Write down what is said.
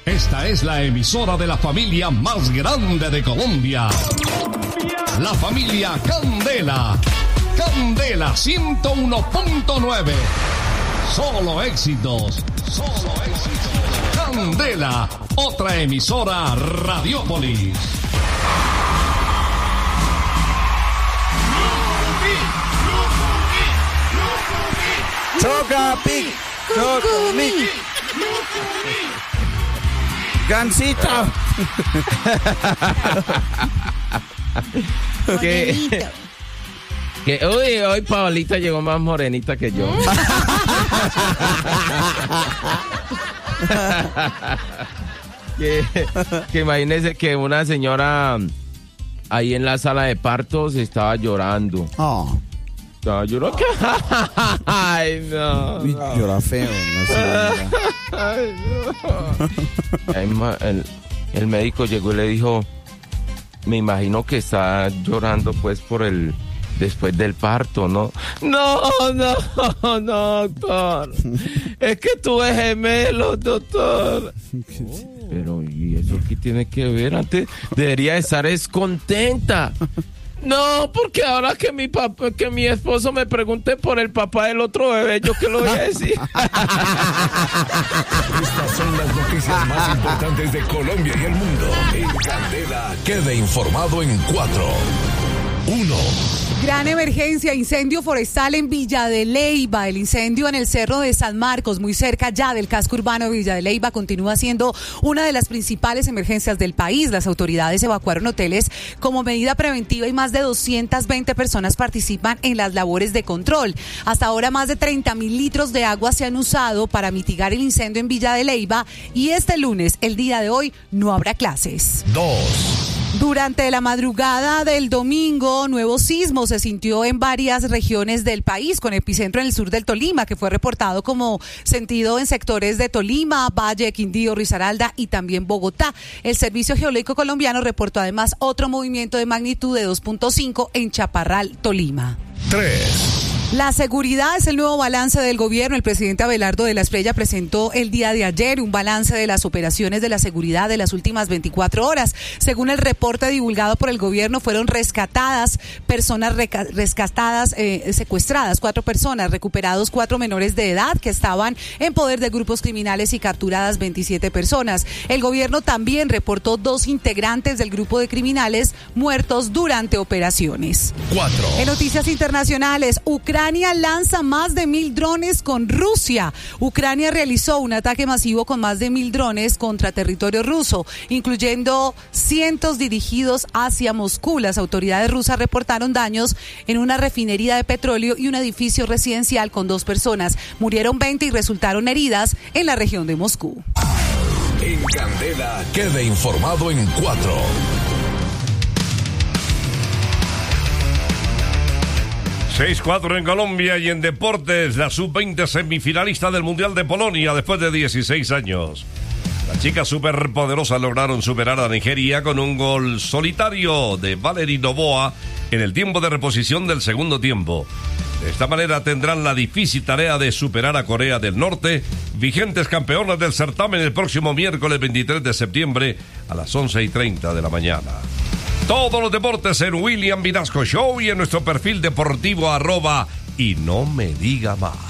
Esta es la emisora de la familia más grande de Colombia. La familia Candela. Candela 101.9. Solo éxitos. Solo éxitos. Candela, otra emisora Radiópolis. Chocapic, Chocomic, Gansita. Que hoy Paolita llegó más morenita que yo. que imagínese que una señora ahí en la sala de partos estaba llorando. Oh. Estaba llorando. Ay, no. Llora feo, no sé. Ay, no. El médico llegó y le dijo, me imagino que está llorando pues por el después del parto, ¿no? No, doctor. Es que tuve gemelos, doctor. Pero, ¿y eso qué tiene que ver? Antes debería estar descontenta. No, porque ahora que mi esposo me pregunte por el papá del otro bebé, ¿yo qué lo voy a decir? Estas son las noticias más importantes de Colombia y el mundo. En Candela, quede informado en 4, 1. Gran emergencia, incendio forestal en Villa de Leyva. El incendio en el Cerro de San Marcos, muy cerca ya del casco urbano de Villa de Leyva, continúa siendo una de las principales emergencias del país. Las autoridades evacuaron hoteles como medida preventiva y más de 220 personas participan en las labores de control. Hasta ahora más de 30.000 litros de agua se han usado para mitigar el incendio en Villa de Leyva y este lunes, el día de hoy, no habrá clases. 2. Durante la madrugada del domingo, nuevo sismo se sintió en varias regiones del país, con epicentro en el sur del Tolima, que fue reportado como sentido en sectores de Tolima, Valle, Quindío, Risaralda y también Bogotá. El Servicio Geológico Colombiano reportó además otro movimiento de magnitud de 2.5 en Chaparral, Tolima. 3. La seguridad es el nuevo balance del gobierno. El presidente Abelardo de la Espriella presentó el día de ayer un balance de las operaciones de la seguridad de las últimas 24 horas. Según el reporte divulgado por el gobierno, fueron rescatadas personas secuestradas 4 personas, recuperados 4 menores de edad que estaban en poder de grupos criminales y capturadas 27 personas. El gobierno también reportó 2 integrantes del grupo de criminales muertos durante operaciones. 4. En noticias internacionales, Ucrania lanza más de 1.000 drones con Rusia. Ucrania realizó un ataque masivo con más de 1.000 drones contra territorio ruso, incluyendo cientos dirigidos hacia Moscú. Las autoridades rusas reportaron daños en una refinería de petróleo y un edificio residencial con 2 personas. Murieron 20 y resultaron heridas en la región de Moscú. En Candela, quede informado en 4. 6-4 en Colombia y en deportes, la sub-20 semifinalista del Mundial de Polonia después de 16 años. Las chicas superpoderosas lograron superar a Nigeria con un gol solitario de Valery Noboa en el tiempo de reposición del segundo tiempo. De esta manera tendrán la difícil tarea de superar a Corea del Norte, vigentes campeonas del certamen, el próximo miércoles 23 de septiembre a las 11:30 de la mañana. Todos los deportes en William Vinasco Show y en nuestro perfil deportivo @ y no me diga más.